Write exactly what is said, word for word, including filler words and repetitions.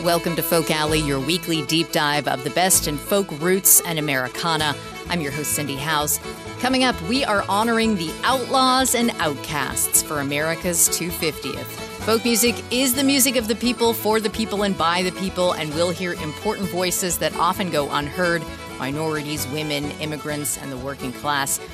Welcome to Folk Alley, your weekly deep dive of the best in folk roots and Americana. I'm your host, Cindy House. Coming up, we are honoring the outlaws and outcasts for America's two hundred fiftieth. Folk music is the music of the people, for the people, and by the people, and we'll hear important voices that often go unheard: minorities, women, immigrants, and the working class.